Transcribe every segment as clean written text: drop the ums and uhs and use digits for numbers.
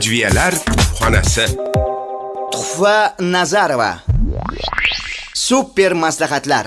Jviyalar xonasi. Tuhfa Nazarova. Super maslahatlar.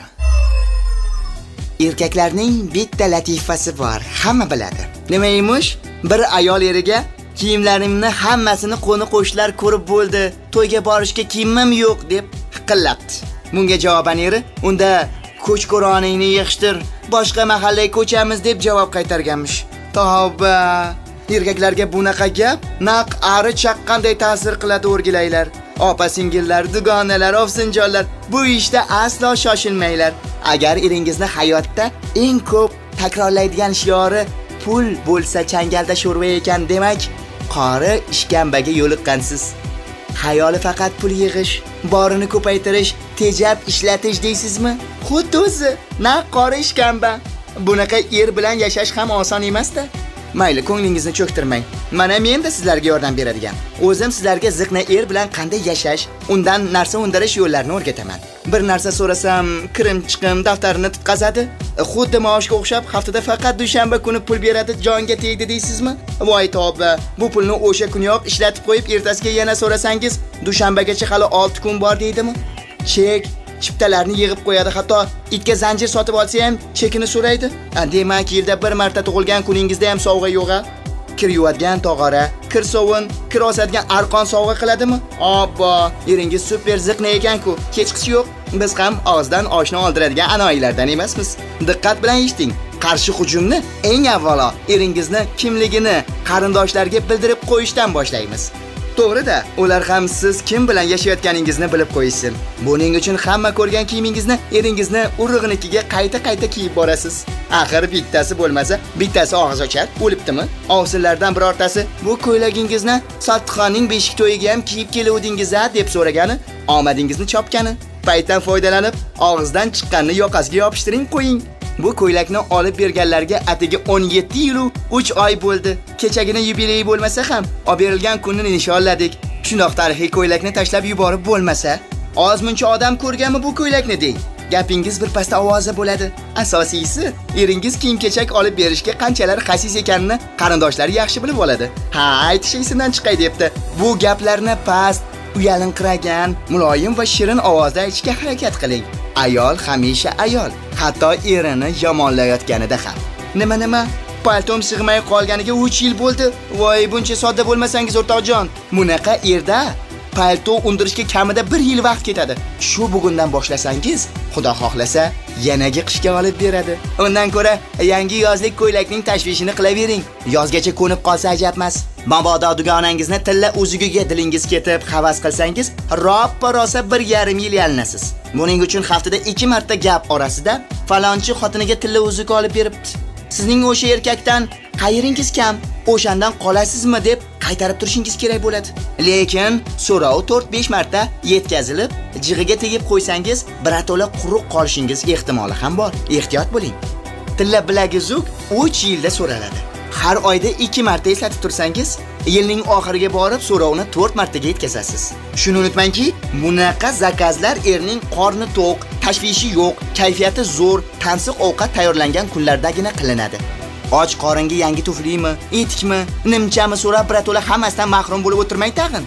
Erkaklarning bitta latifasi bor, hamma biladi. Nima emish? Bir ayol eriga kiyimlarimni hammasini qo'ni-qo'shnilar ko'rib bo'ldi, to'yga borishga kiyimim yo'q deb hiqillabdi. Bunga javoban eri, unda ko'ch-ko'roningni yig'ishtir, boshqa mahallaga ko'chamiz deb javob qaytarganmish. Tavba! Erkaklarga bunaqa gap naq ari chaqqanday ta'sir qiladi, o'rgilaylar. Opa-singillar, dugonalar, ovsinjonlar, bu ishda aslo shoshilmanglar. Agar eringizni hayotda eng ko'p takrorlaydigan shiori pul bo'lsa changalda sho'rva ekan, demak, qori ishkambaga yo'liqqansiz. Xayoli faqat pul yig'ish, borini ko'paytirish, tejab ishlatish deysizmi? Xuddi o'zi, naq qori ishkamba. Bunaqa er bilan yashash ham oson emas-da. Mayli, ko'nglingizni cho'ktirmang. Mana men-da sizlarga yordam beradigan. O'zim sizlarga ziqna er bilan qanday yashash, undan narsa undirish yo'llarini o'rgataman. Bir narsa so'rasam, kirim-chiqim daftarini tutqazadi. Xuddi maoshga o'xshab haftada faqat dushanba kuni pul beradi, jonga tegdi deysizmi? Voy tavba, bu pulni o'sha kuniyoq ishlatib qo'yib, ertasiga yana so'rasangiz, dushanbagacha hali 6 kun bor deydimi? Chek chiptalarni yig'ib qo'yadi, hatto itga zanjir sotib olsa ham chekini so'raydi. Demak, yilda bir marta tug'ilgan kuningizda ham sovg'a yo'g'a. Kir yuvadigan tog'ora, kir sovun, kir osadigan arqon sovg'a qiladimi? Obbo, eringiz super ziqna ekan-ku. Kechqisi yo'q. Biz ham og'izdan oshni oldiradigan anoyilardan emasmiz. Diqqat bilan eshiting. Qarshi hujumni eng avvalo eringizni kimligini qarindoshlarga bildirib qo'yishdan boshlaymiz. To'g'ri-da, ular ham siz kim bilan yashayotganingizni bilib qo'yishsin. Buning uchun hamma ko'rgan kiyimingizni eringizni urug'nikiga qayta-qayta kiyib borasiz. Axir bittasi bo'lmasa, bittasi og'iz ochar, o'libdimi? Ovsinlardan birortasi bu ko'ylagingizni Sottixonning beshik to'yiga ham kiyib keluvdingiz-a deb so'ragani, omadingizni chopgani. Paytdan foydalanib, og'izdan chiqqanini yoqasiga yopishtiring, qo'ying. Bu ko'ylakni olib berganlarga atigi 17 yil 3 oy bo'ldi. Kechagina yubiley bo'lmasa ham, olib berilgan kunni nishonladik. Shundoq tarixiy ko'ylakni tashlab yuborib bo'lmasa, ozmuncha odam ko'rganmi bu ko'ylakni deng. Gapingiz bir pasta ovoza bo'ladi. Asosiysi, eringiz kiyim-kechak olib berishga qanchalar xasis ekanini qarindoshlar yaxshi bilib oladi. Ha, aytish esidan chiqay debdi. Bu gaplarni past, uyalinqiragan, muloyim va shirin ovozda aytishga harakat qiling. Ayol hamisha ayol, hatto erini yomonlayotganida ham. Nima? Paltom sig'may qolganiga 3 yil bo'ldi. Voy, buncha sodda bo'lmasangiz, o'rtoqjon. Bunaqa erda palto undirishga kamida 1 yil vaqt ketadi. Shu bugundan boshlasangiz, Xudo xohlasa, yanagi qishga olib beradi. Undan ko'ra yangi yozlik ko'ylakning tashvishini qilavering. Yozgacha ko'nib qolsa ajabmas. Mabodo dugonangizni tilla uzugiga dilingiz ketib havas qilsangiz, roppa-rosa 1,5 yil yalinasiz. Buning uchun haftada 2 marta gap orasida falonchi xotiniga tilla uzuk olib beribdi. Sizning o'sha erkakdan qayeringiz kam, o'shandan qolasizmi deb qaytarib turishingiz kerak bo'ladi. Lekin so'rov 4-5 marta yetkazilib, jig'iga tegib qo'ysangiz, birato'la quruq qolishingiz ehtimoli ham bor. Ehtiyot bo'ling. Tilla bilagi uzuk 3 yilda so'raladi. Har oyda 2 marta eslatib tursangiz, yilning oxiriga borib so'rovni 4 martaga yetkazasiz. Shuni unutmangki, bunaqa zakazlar erning qorni to'q, tashvishi yo'q, kayfiyati zo'r, tansiq ovqat tayyorlangan kunlardagina qilinadi. Och qoringa yangi tuflimi, etikmi, nimchami so'rab birato'la hammasidan mahrum bo'lib o'tirmang tag'in.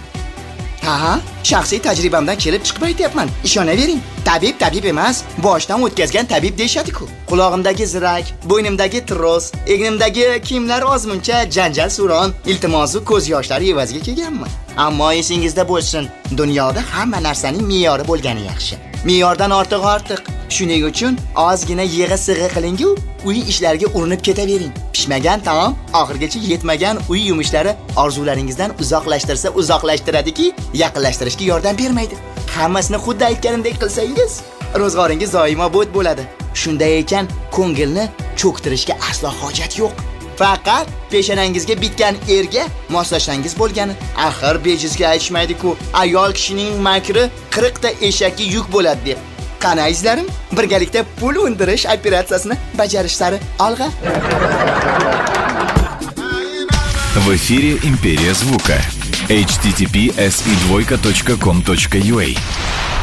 Ha, shaxsiy tajribamdan kelib chiqib aytyapman. Ishonavering. Tabib emas, boshdan o'tkazgan tabib deyshadi-ku. Qulog'imdagi zirak, bo'ynimdagi tros, egnimdagi kiyimlar ozmuncha janjal suron, iltimosu ko'z yoshlari evaziga kelganmi? Ammo esingizda bo'lsin, dunyoda hamma narsaning me'yori bo'lgani yaxshi. Me'yordan ortiq. Shuning uchun ozgina yig'i-sig'i qiling-ku, uy ishlariga urinib ketavering. Pishmagan taom oxirgacha yetmagan uy yumushlari orzularingizdan uzoqlashtiradiki, yaqinlashtirishga yordam bermaydi. Hammasini xuddi aytganimdek qilsangiz, ro'zg'oringiz doimo bo'd bo'ladi. Shunday ekan, ko'ngilni cho'ktirishga aslo hojat yo'q. Faqat peshonangizga bitgan erga moslashsangiz bo'lgani. Axir bejizga aytishmaydi-ku, ayol kishining makri 40 ta eshakka yuk bo'ladi deb. Qani azizlarim, birgalikda pul undirish operatsiyasini bajarish sari olg'a. В эфире «Империя звука». https://com.ua